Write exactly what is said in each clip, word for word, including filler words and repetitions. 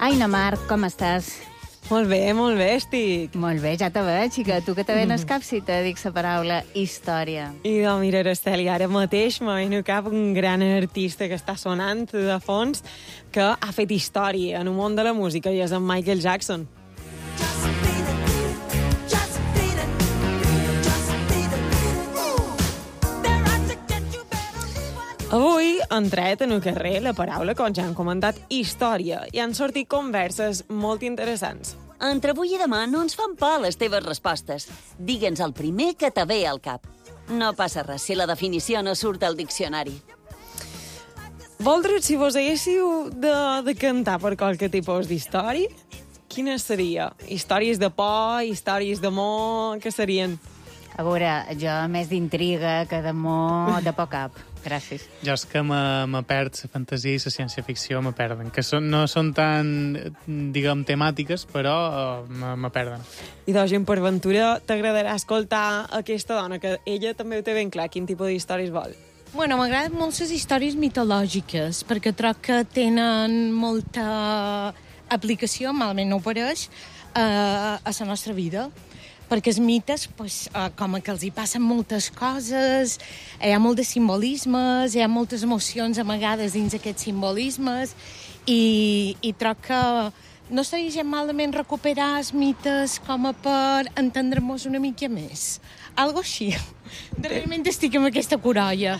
Aina Marc, com estàs? Molt bé, molt bé estic. Molt bé, ja te veig, xica. Tu que te venes cap si te dic la paraula història. I doncs mira, Araceli, ara mateix m'ha venut cap un gran artista que està sonant de fons, que ha fet història en el món de la música, i és en Michael Jackson. Avui han tret en el carrer la paraula, com ja han comentat, història, i han sortit converses molt interessants. Entre avui i demà no ens fan por les teves respostes. Digue'ns el primer que te ve al cap. No passa res si la definició no surt al diccionari. Voldres, si vos haguéssiu de, de cantar per qualque tipus d'història, quina seria? Històries de por, històries d'amor, què serien? A veure, jo més d'intriga que d'amor de por cap. Gràcies. Jo és que me, me perd la fantasia i la ciència-ficció, me perden. Que són, no són tan, diguem, temàtiques, però uh, me, me perden. I doncs, per ventura, t'agradarà escoltar aquesta dona, que ella també ho té ben clar, quin tipus d'històries vol. Bueno, m'agraden molt les històries mitològiques, perquè troc que tenen molta aplicació, malament no ho pareix, uh, a la nostra vida. Perquè els mites, pues, uh, com que els hi passen moltes coses, hi ha molt de simbolismes, hi ha moltes emocions amagades dins aquests simbolismes, i, i troc que no estaria gens malament recuperar els mites com a per entendre-nos una mica més. Algo així. Realment estic amb aquesta corolla.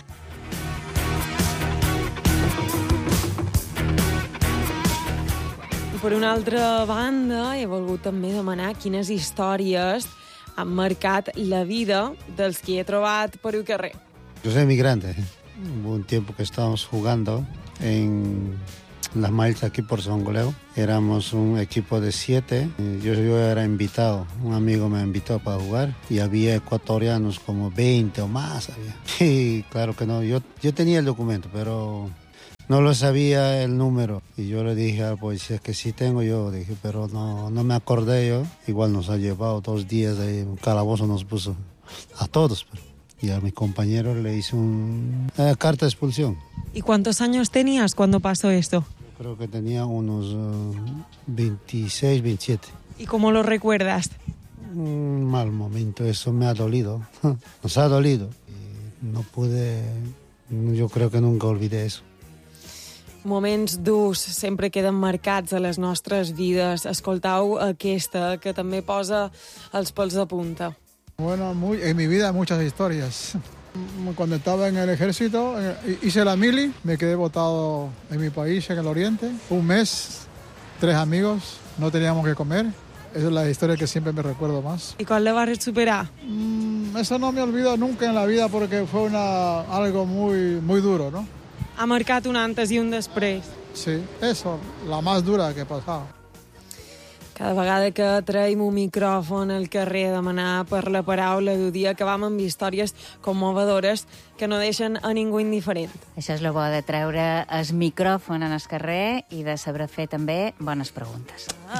Per una altra banda, he volgut també demanar quines històries han marcat la vida dels que he trobat per el carrer. Yo soy migrante. Hubo un tiempo que estábamos jugando en las mallas aquí por Songoleo. Éramos un equipo de siete. Yo, yo era invitado. Un amigo me invitó para jugar y había ecuatorianos como veinte o más. Había. Y claro que no. Yo, yo tenía el documento, pero no lo sabía el número. Y yo le dije al policía que sí tengo yo. Dije, pero no, no me acordé yo. Igual nos ha llevado dos días de un calabozo, nos puso a todos. Pero, y a mi compañero le hice una eh, carta de expulsión. ¿Y cuántos años tenías cuando pasó esto? Yo creo que tenía unos uh, veintiséis, veintisiete. ¿Y cómo lo recuerdas? Un mal momento, eso me ha dolido. Nos ha dolido. Y no pude, yo creo que nunca olvidé eso. Moments durs sempre queden marcats a les nostres vides. Escoltau aquesta, que també posa els pèls de punta. Bueno, muy, en mi vida muchas historias. Cuando estaba en el ejército, hice la mili, me quedé botado en mi país, en el oriente. Un mes, tres amigos, no teníamos que comer. Esa es la historia que siempre me recuerdo más. ¿Y cuál la vas a superar? Mm, eso no me olvido nunca en la vida porque fue una, algo muy, muy duro, ¿no? Ha marcat un antes i un després. Sí, eso, la más dura que he pasado. Cada vegada que traiem un micròfon al carrer a demanar per la paraula d'un dia, acabam amb històries commovedores que no deixen a ningú indiferent. Això és el bo de treure el micròfon en el carrer i de saber fer també bones preguntes.